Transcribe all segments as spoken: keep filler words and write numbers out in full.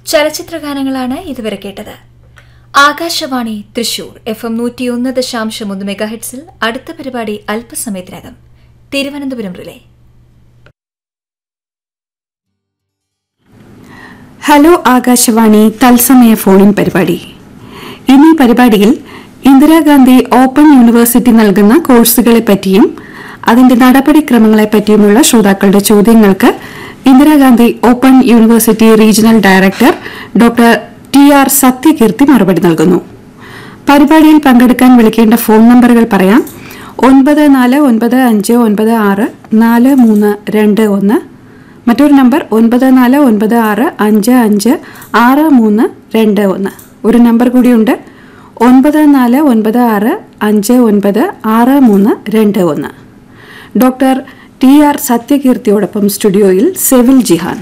ചലച്ചിത്രഗാനങ്ങളാണ് ഇതുവരെ കേട്ടത്. Akashvani Thrissur F M നൂറ്റിയൊന്ന് ദശാംശം ഒന്ന് മെഗാഹെറ്റ്സിൽ അടുത്ത പരിപാടി അല്പസമയത്തിനകം. തിരുവനന്തപുരം റിലേ. ഹലോ ആകാശവാണി തത്സമയ ഫോണിൻ പരിപാടി. ഇന്നീ പരിപാടിയിൽ ഇന്ദിരാഗാന്ധി ഓപ്പൺ യൂണിവേഴ്സിറ്റി നൽകുന്ന കോഴ്സുകളെ പറ്റിയും അതിന്റെ നടപടിക്രമങ്ങളെ പറ്റിയുമുള്ള ശ്രോതാക്കളുടെ ചോദ്യങ്ങൾക്ക് Indira Gandhi open university regional director doctor T R Sathyakeerthi മറുപടി നൽകുന്നു. പരിപാടിയിൽ പങ്കെടുക്കാൻ വിളിക്കേണ്ട ഫോൺ നമ്പറുകൾ പറയാം. ഒൻപത് നാല് ഒൻപത് അഞ്ച് ഒൻപത് ആറ് നാല് മൂന്ന് രണ്ട് ഒന്ന്. മറ്റൊരു നമ്പർ ഒൻപത് നാല് ഒൻപത് ആറ് അഞ്ച് അഞ്ച് ആറ് മൂന്ന് രണ്ട് ഒന്ന്. ഒരു നമ്പർ കൂടിയുണ്ട്, ഒൻപത് നാല് ഒൻപത് ആറ് അഞ്ച് ഒൻപത് ആറ് മൂന്ന് രണ്ട് ഒന്ന്. ഡോക്ടർ ടി ആർ സത്യകീർത്തിയോടൊപ്പം സ്റ്റുഡിയോയിൽ സെവിൽ ജിഹാൻ.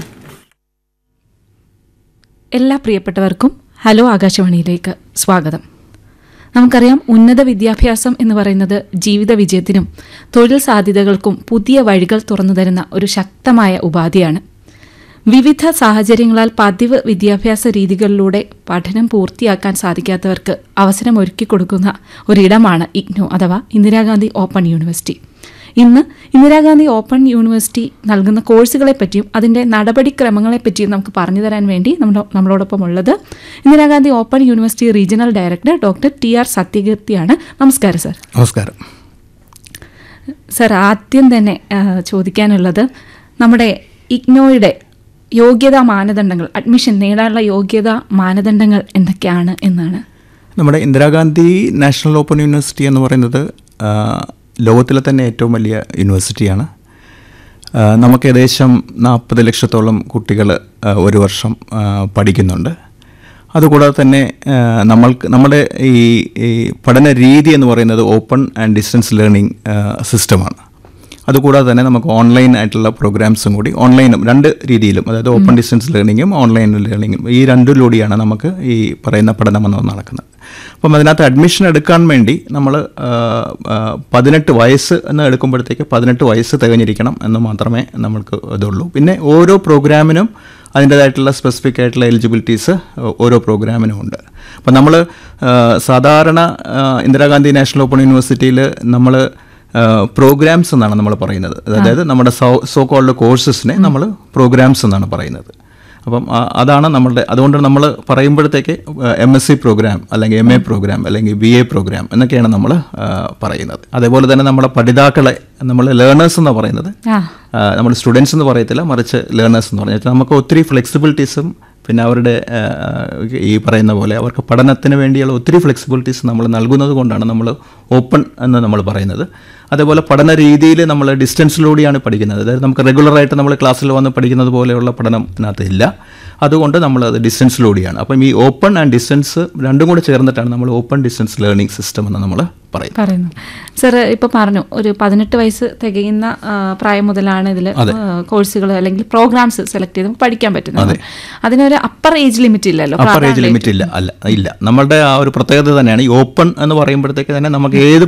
എല്ലാ പ്രിയപ്പെട്ടവർക്കും ഹലോ ആകാശവാണിയിലേക്ക് സ്വാഗതം. നമുക്കറിയാം, ഉന്നത വിദ്യാഭ്യാസം എന്ന് പറയുന്നത് ജീവിത വിജയത്തിനും തൊഴിൽ സാധ്യതകൾക്കും പുതിയ വഴികൾ തുറന്നു തരുന്ന ഒരു ശക്തമായ ഉപാധിയാണ്. വിവിധ സാഹചര്യങ്ങളാൽ പതിവ് വിദ്യാഭ്യാസ രീതികളിലൂടെ പഠനം പൂർത്തിയാക്കാൻ സാധിക്കാത്തവർക്ക് അവസരം ഒരുക്കി കൊടുക്കുന്ന ഒരിടമാണ് ഇഗ്നോ അഥവാ ഇന്ദിരാഗാന്ധി ഓപ്പൺ യൂണിവേഴ്സിറ്റി. ഇന്ന് ഇന്ദിരാഗാന്ധി ഓപ്പൺ യൂണിവേഴ്സിറ്റി നൽകുന്ന കോഴ്സുകളെപ്പറ്റിയും അതിൻ്റെ നടപടിക്രമങ്ങളെപ്പറ്റിയും നമുക്ക് പറഞ്ഞു തരാൻ വേണ്ടി നമ്മൾ നമ്മളോടൊപ്പം ഉള്ളത് Indira Gandhi open university regional director doctor T R സത്യകീർത്തിയാണ്. നമസ്കാരം സർ. നമസ്കാരം സർ. ആദ്യം തന്നെ ചോദിക്കാനുള്ളത്, നമ്മുടെ ഇഗ്നോയുടെ യോഗ്യതാ മാനദണ്ഡങ്ങൾ, അഡ്മിഷൻ നേടാനുള്ള യോഗ്യതാ മാനദണ്ഡങ്ങൾ എന്തൊക്കെയാണ് എന്നാണ്. നമ്മുടെ ഇന്ദിരാഗാന്ധി നാഷണൽ ഓപ്പൺ യൂണിവേഴ്സിറ്റി എന്ന് പറയുന്നത് ലോകത്തിലെ തന്നെ ഏറ്റവും വലിയ യൂണിവേഴ്സിറ്റിയാണ്. നമുക്ക് ഏകദേശം നാൽപ്പത് ലക്ഷത്തോളം കുട്ടികൾ ഒരു വർഷം പഠിക്കുന്നുണ്ട്. അതുകൂടാതെ തന്നെ നമ്മൾക്ക് നമ്മുടെ ഈ ഈ പഠന രീതി എന്ന് പറയുന്നത് ഓപ്പൺ ആൻഡ് ഡിസ്റ്റൻസ് ലേണിംഗ് സിസ്റ്റമാണ്. അതുകൂടാതെ തന്നെ നമുക്ക് ഓൺലൈൻ ആയിട്ടുള്ള പ്രോഗ്രാംസും കൂടി, ഓൺലൈനും രണ്ട് രീതിയിലും, അതായത് ഓപ്പൺ ഡിസ്റ്റൻസ് ലേണിങ്ങും ഓൺലൈൻ ലേണിങ്ങും, ഈ രണ്ടിലൂടെയാണ് നമുക്ക് ഈ പറയുന്ന പഠനമെന്ന് നടക്കുന്നത്. അപ്പം അതിനകത്ത് അഡ്മിഷൻ എടുക്കാൻ വേണ്ടി നമ്മൾ പതിനെട്ട് വയസ്സ് എന്ന് എടുക്കുമ്പോഴത്തേക്ക് പതിനെട്ട് വയസ്സ് തികഞ്ഞിരിക്കണം എന്ന് മാത്രമേ നമ്മൾക്ക് ഇതുള്ളൂ. പിന്നെ ഓരോ പ്രോഗ്രാമിനും അതിൻ്റേതായിട്ടുള്ള സ്പെസിഫിക് ആയിട്ടുള്ള എലിജിബിലിറ്റീസ് ഓരോ പ്രോഗ്രാമിനും ഉണ്ട്. അപ്പം നമ്മൾ സാധാരണ ഇന്ദിരാഗാന്ധി നാഷണൽ ഓപ്പൺ യൂണിവേഴ്സിറ്റിയിൽ നമ്മൾ പ്രോഗ്രാംസ് എന്നാണ് നമ്മൾ പറയുന്നത്. അതായത് നമ്മുടെ സോ സോ കോൾഡ് കോഴ്സസിനെ നമ്മൾ പ്രോഗ്രാംസ് എന്നാണ് പറയുന്നത്. അപ്പം അതാണ് നമ്മളുടെ, അതുകൊണ്ട് നമ്മൾ പറയുമ്പോഴത്തേക്ക് എം എസ് സി പ്രോഗ്രാം അല്ലെങ്കിൽ എം എ പ്രോഗ്രാം അല്ലെങ്കിൽ ബി എ പ്രോഗ്രാം എന്നൊക്കെയാണ് നമ്മൾ പറയുന്നത്. അതേപോലെ തന്നെ നമ്മുടെ പഠിതാക്കളെ നമ്മൾ ലേണേഴ്സ് എന്ന് പറയുന്നത്, നമ്മൾ സ്റ്റുഡൻസ് എന്ന് പറയത്തില്ല, മറിച്ച് ലേണേഴ്സ് എന്ന് പറഞ്ഞാൽ നമുക്ക് ഒത്തിരി ഫ്ലെക്സിബിലിറ്റീസും പിന്നെ അവരുടെ ഈ പറയുന്ന പോലെ അവർക്ക് പഠനത്തിന് വേണ്ടിയുള്ള ഒത്തിരി ഫ്ലെക്സിബിലിറ്റീസ് നമ്മൾ നൽകുന്നത് കൊണ്ടാണ് നമ്മൾ ഓപ്പൺ എന്ന് നമ്മൾ പറയുന്നത്. അതേപോലെ പഠന രീതിയിൽ നമ്മൾ ഡിസ്റ്റൻസിലൂടെയാണ് പഠിക്കുന്നത്. അതായത് നമുക്ക് റെഗുലറായിട്ട് നമ്മൾ ക്ലാസ്സിൽ വന്ന് പഠിക്കുന്നത് പോലെയുള്ള പഠനം ഇതിനകത്ത് ഇല്ല. അതുകൊണ്ട് നമ്മൾ അത് ഡിസ്റ്റൻസിലൂടെയാണ്. അപ്പം ഈ ഓപ്പൺ ആൻഡ് ഡിസ്റ്റൻസ് രണ്ടും കൂടെ ചേർന്നിട്ടാണ് നമ്മൾ ഓപ്പൺ ഡിസ്റ്റൻസ് ലേണിംഗ് സിസ്റ്റം എന്ന് നമ്മൾ പറയുന്നു. സർ, ഇപ്പോൾ പറഞ്ഞു ഒരു പതിനെട്ട് വയസ്സ് തികയുന്ന പ്രായം മുതലാണ് ഇതിൽ കോഴ്സുകൾ അല്ലെങ്കിൽ പ്രോഗ്രാംസ് സെലക്ട് ചെയ്ത് പഠിക്കാൻ പറ്റുന്നത്. അതിനൊരു അപ്പർ ഏജ് ലിമിറ്റ് ഇല്ലല്ലോ? അപ്പർ ഏജ് ലിമിറ്റ് ഇല്ല, അല്ല ഇല്ല. നമ്മളുടെ ആ ഒരു പ്രത്യേകത തന്നെയാണ് ഈ ഓപ്പൺ എന്ന് പറയുമ്പോഴത്തേക്ക് തന്നെ നമുക്ക് ഏത്